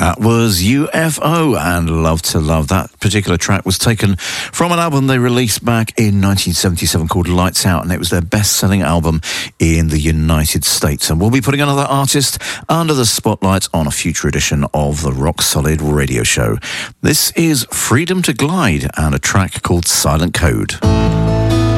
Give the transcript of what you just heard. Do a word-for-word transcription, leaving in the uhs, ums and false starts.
That was U F O and Love to Love. That particular track was taken from an album they released back in nineteen seventy-seven called Lights Out, and it was their best-selling album in the United States. And we'll be putting another artist under the spotlight on a future edition of the Rock Solid Radio Show. This is Freedom to Glide and a track called Silent Code.